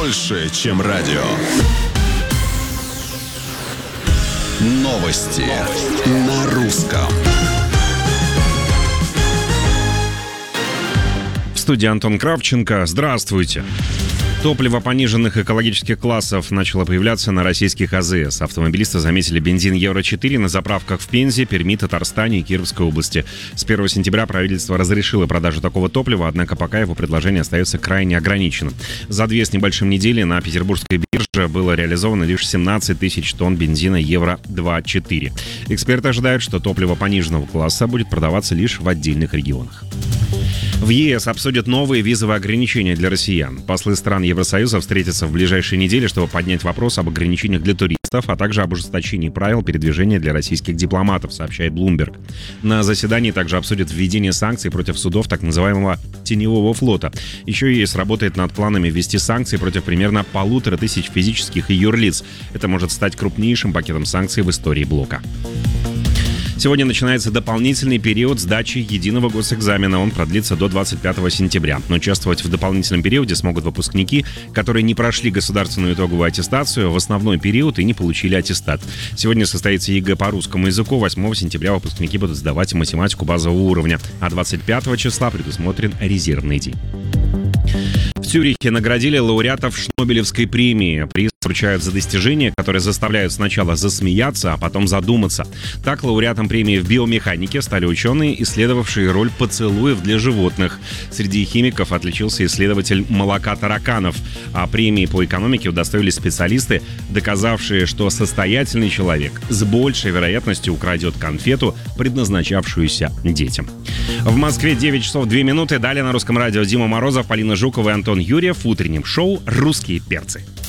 больше, чем радио. Новости на русском. В студии Антон Кравченко. Здравствуйте. Топливо пониженных экологических классов начало появляться на российских АЗС. Автомобилисты заметили бензин Евро-4 на заправках в Пензе, Перми, Татарстане и Кировской области. С 1 сентября правительство разрешило продажу такого топлива, однако пока его предложение остается крайне ограниченным. За 2 с небольшим недели на петербургской бирже было реализовано лишь 17 тысяч тонн бензина Евро-2-4. Эксперты ожидают, что топливо пониженного класса будет продаваться лишь в отдельных регионах. В ЕС обсудят новые визовые ограничения для россиян. Послы стран Евросоюза встретятся в ближайшие недели, чтобы поднять вопрос об ограничениях для туристов, а также об ужесточении правил передвижения для российских дипломатов, сообщает Bloomberg. На заседании также обсудят введение санкций против судов так называемого теневого флота. Еще ЕС работает над планами ввести санкции против примерно 1500 физических и юрлиц. Это может стать крупнейшим пакетом санкций в истории блока. Сегодня начинается дополнительный период сдачи единого госэкзамена. Он продлится до 25 сентября. Но участвовать в дополнительном периоде смогут выпускники, которые не прошли государственную итоговую аттестацию в основной период и не получили аттестат. Сегодня состоится ЕГЭ по русскому языку. 8 сентября выпускники будут сдавать математику базового уровня. А 25 числа предусмотрен резервный день. В Цюрихе наградили лауреатов Шнобелевской премии. Приз вручают за достижения, которые заставляют сначала засмеяться, а потом задуматься. Так, лауреатом премии в биомеханике стали ученые, исследовавшие роль поцелуев для животных. Среди химиков отличился исследователь молока тараканов. А премии по экономике удостоились специалисты, доказавшие, что состоятельный человек с большей вероятностью украдет конфету, предназначавшуюся детям. В Москве 9 часов 2 минуты. Далее на Русском радио Дима Морозов, Полина Жукова и Антон Юрьев в утреннем шоу «Русские перцы».